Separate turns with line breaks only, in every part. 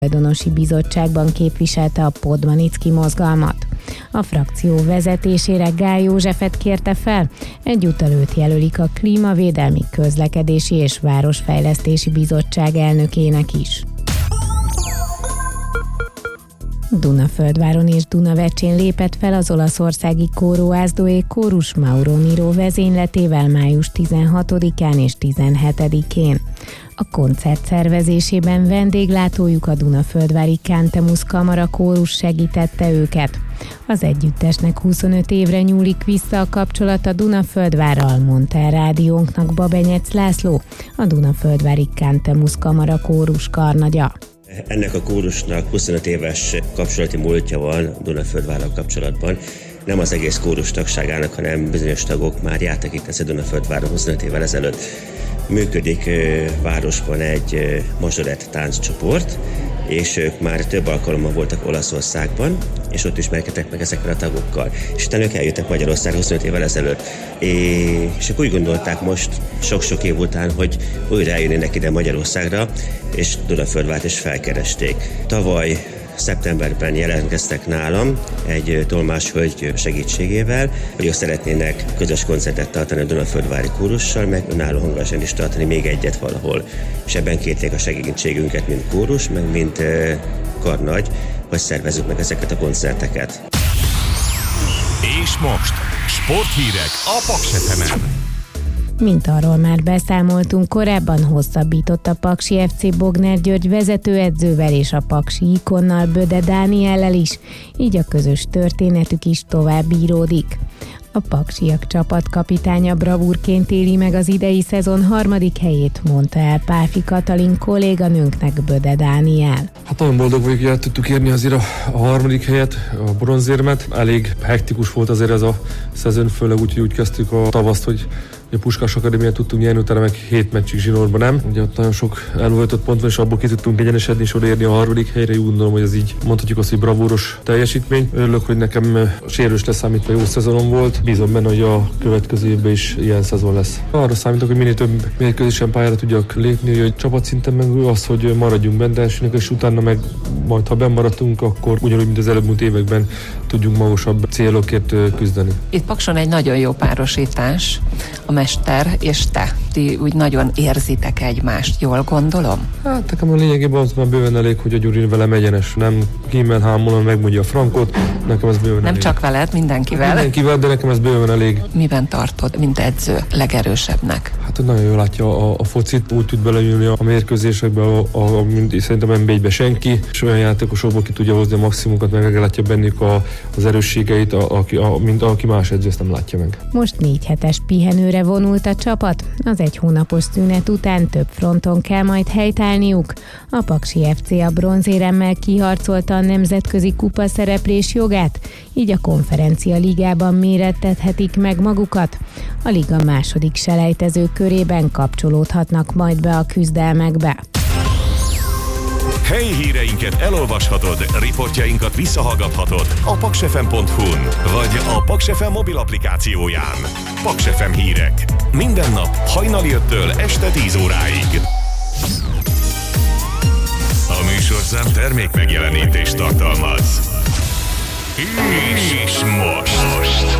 tulajdonosi bizottságban képviselte a Podmanicki mozgalmat. A frakció vezetésére Gály Józsefet kérte fel, egyúttal őt jelölik a Klímavédelmi, Közlekedési és Városfejlesztési Bizottság elnökének is. Dunaföldváron és Dunavecsén lépett fel az olaszországi Coro Asdoé kórus Mauro Niro vezényletével május 16-án és 17-én. A koncert szervezésében vendéglátójuk a Dunaföldvári Cantemus Kamara kórus segítette őket. Az együttesnek 25 évre nyúlik vissza a kapcsolat a Dunaföldvárral, mondta el rádiónknak Babenyec László, a Dunaföldvári Cantemus Kamara kórus karnagya.
Ennek a kórusnak 25 éves kapcsolati múltja van Dunaföldvárral kapcsolatban. Nem az egész kórus tagságának, hanem bizonyos tagok már jártak itt a Dunaföldváron 25 évvel ezelőtt. Működik városban egy mazsorett tánccsoport, és ők már több alkalommal voltak Olaszországban, és ott ismerkedtek meg ezekkel a tagokkal. És utána ők eljöttek Magyarországra 25 évvel ezelőtt. És ők úgy gondolták most, sok-sok év után, hogy újra eljönnének ide Magyarországra, és Dunaföldvárt is felkeresték. Tavaly szeptemberben jelentkeztek nálam egy tolmáshölgy segítségével, hogy ők szeretnének közös koncertet tartani a Dunaföldvári kórussal, meg önálló hangversenyt is tartani, még egyet valahol. És ebben kérték a segítségünket, mint kórus, meg mint karnagy, hogy szervezzük meg ezeket a koncerteket.
És most sporthírek a Paks FM-en.
Mint arról már beszámoltunk korábban, hosszabbított a Paksi FC Bogner György vezetőedzővel és a paksi ikonnal, Böde Dániellel is, így a közös történetük is tovább íródik. A paksiak csapatkapitánya bravúrként éli meg az idei szezon 3. helyét, mondta el Pálfi Katalin kolléganőnknek Böde Dániel.
Hát nagyon boldog vagyok, hogy el tudtuk érni azért a 3. helyet, a bronzérmet. Elég hektikus volt azért ez a szezon, főleg úgy kezdtük a tavaszt, hogy a Puskás Akadémiát tudtunk nyerni, utána meg 7 meccsig zsinórban nem. Ugye ott nagyon sok elvöltött pont van, és abból ki tudtunk egyenesedni és odaérni a 3. helyre. Úgy gondolom, hogy ez így mondhatjuk azt, hogy bravúros teljesítmény. Örülök, hogy nekem sérülés leszámítva jó szezonom volt. Bízom benne, hogy a következő évben is ilyen szezon lesz. Arra számítok, hogy minél több mérkőzésen pályára tudjak lépni, hogy csapatszinten meg az, hogy maradjunk benne, és utána meg majd, ha benn maradtunk, akkor ugyanúgy, mint az előbb években tudjunk magasabb célokért küzdeni.
Itt Pakson egy nagyon jó párosítás, a mester és te. Ti úgy nagyon érzitek egymást, jól gondolom?
Hát nekem a lényegében az már bőven elég, hogy a Gyuri velem egyenes, nem kímel hámolom, megmondja a frankot, nekem ez bőven
nem
elég.
Csak veled, mindenkivel?
Mindenkivel, de nekem ez bőven elég.
Miben tartod, mint edző, legerősebbnek?
Hát nagyon jól látja a focit, úgy tud belejönni a mérkőzésekbe, szerintem NB1-be senki, és olyan játékosokból ki tudja hozni a maximumokat, meg meglátja bennük az erősségeit, mint aki más edző, ezt nem látja meg.
Most 4 hetes pihenőre vonult a csapat, az 1 hónapos szünet után több fronton kell majd helytállniuk. A Paksi FC a bronzéremmel kiharcolta a nemzetközi kupa szereplés jogát, így a konferencia ligában mérettethetik meg magukat. A liga második selejtező körében kapcsolódhatnak majd be a küzdelmekbe.
Helyi híreinket elolvashatod, riportjainkat visszahallgathatod a paksfm.hu-n vagy a Paks FM mobil applikációján. Paks FM hírek. Minden nap hajnali 5-től este 10 óráig. A műsorszám termék megjelenítést tartalmaz. És most.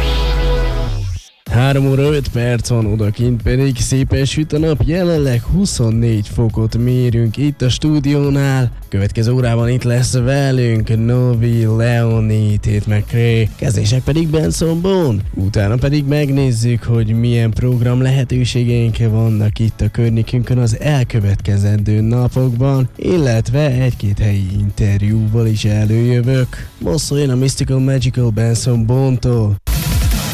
3 óra 5 perc van, odakint pedig szépen süt a nap, jelenleg 24 fokot mérünk itt a stúdiónál. Következő órában itt lesz velünk Novi Leoni, Tate McRae, kezdések pedig Benson Boone. Utána pedig megnézzük, hogy milyen program lehetőségeink vannak itt a környékünkön az elkövetkezendő napokban, illetve egy-két helyi interjúval is előjövök. Most szóljon a Mystical Magical Benson Boone-tól.